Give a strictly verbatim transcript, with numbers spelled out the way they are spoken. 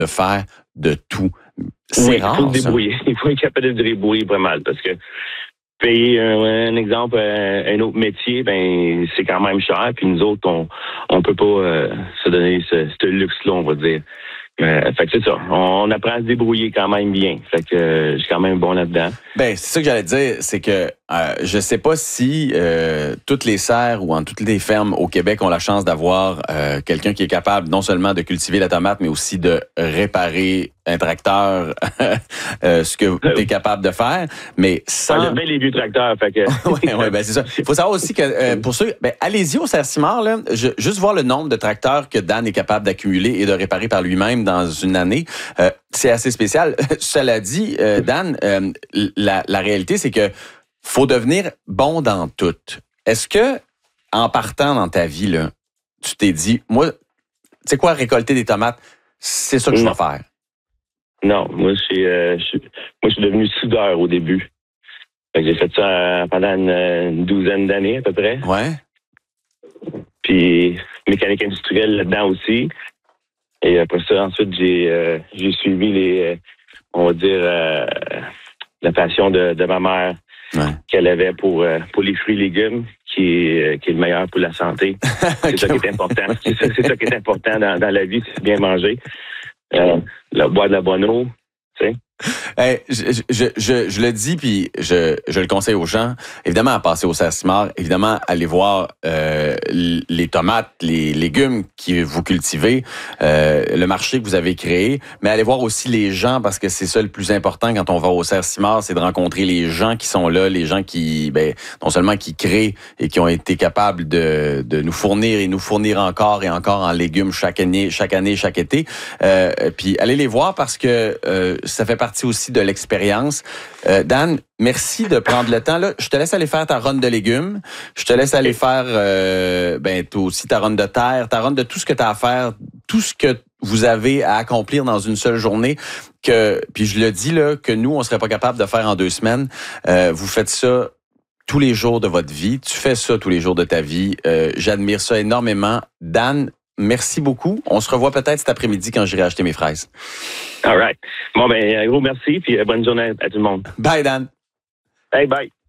de faire de tout. C'est oui, rare, il faut se ça. débrouiller. Il faut être capable de se débrouiller pas mal parce que payer un, un exemple, un, un autre métier, ben c'est quand même cher. Puis nous autres, on on peut pas euh, se donner ce, ce luxe-là, on va dire. Euh, fait que c'est ça. On, on apprend à se débrouiller quand même bien. Fait que euh, je suis quand même bon là-dedans. Ben, c'est ça que j'allais dire, c'est que euh, je sais pas si euh, toutes les serres ou en toutes les fermes au Québec ont la chance d'avoir euh, quelqu'un qui est capable non seulement de cultiver la tomate, mais aussi de réparer un tracteur, euh, ce que tu es capable de faire. Mais sans... Ah, j'aime bien les vieux tracteurs. Fait que... oui, ouais, ben c'est ça. Il faut savoir aussi que euh, pour ceux, ben allez-y au Serre-Simard, là, je, juste voir le nombre de tracteurs que Dan est capable d'accumuler et de réparer par lui-même dans une année. Euh, c'est assez spécial. Cela dit, euh, Dan, euh, la, la réalité, c'est que faut devenir bon dans tout. Est-ce que, en partant dans ta vie, là, tu t'es dit, moi, tu sais quoi, récolter des tomates, c'est ça que je vais faire? Non, moi, je suis, euh, je suis, moi, je suis devenu soudeur au début. Fait que j'ai fait ça euh, pendant une, une douzaine d'années à peu près. Ouais. Puis mécanique industrielle là-dedans aussi. Et après ça, ensuite, j'ai euh, j'ai suivi les, euh, on va dire, euh, la passion de, de ma mère ouais. qu'elle avait pour euh, pour les fruits et légumes, qui est, qui est le meilleur pour la santé. C'est ça qui est important. C'est ça, c'est ça qui est important dans, dans la vie, c'est bien manger. Euh, la, boire de la bonne eau, tu sais. Hey, je, je, je, je le dis, puis je, je le conseille aux gens, évidemment, à passer au Serre-Simard, évidemment, aller voir euh, les tomates, les légumes que vous cultivez, euh, le marché que vous avez créé, mais aller voir aussi les gens, parce que c'est ça le plus important quand on va au Serre-Simard, c'est de rencontrer les gens qui sont là, les gens qui, ben, non seulement qui créent et qui ont été capables de, de nous fournir et nous fournir encore et encore en légumes chaque année, chaque année, chaque été. Euh, puis allez les voir parce que euh, ça fait partie aussi de l'expérience. Euh, Dan, merci de prendre le temps. Là, je te laisse aller faire ta ronde de légumes. Je te laisse aller faire euh, ben, toi aussi ta ronde de terre, ta ronde de tout ce que tu as à faire, tout ce que vous avez à accomplir dans une seule journée. Que, puis je le dis là, que nous, on serait pas capable de faire en deux semaines. Euh, vous faites ça tous les jours de votre vie. Tu fais ça tous les jours de ta vie. Euh, j'admire ça énormément. Dan, merci beaucoup. On se revoit peut-être cet après-midi quand j'irai acheter mes fraises. All right. Bon, ben, un gros merci, puis bonne journée à tout le monde. Bye, Dan. Hey, bye.